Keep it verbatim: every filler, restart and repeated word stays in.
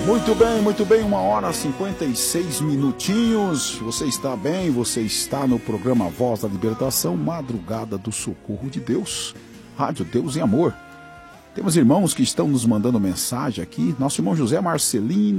Muito bem, muito bem, uma hora e cinquenta e seis minutinhos. Você está bem? Você está no programa Voz da Libertação, Madrugada do Socorro de Deus, Rádio Deus em Amor. Temos irmãos que estão nos mandando mensagem aqui. Nosso irmão José Marcelino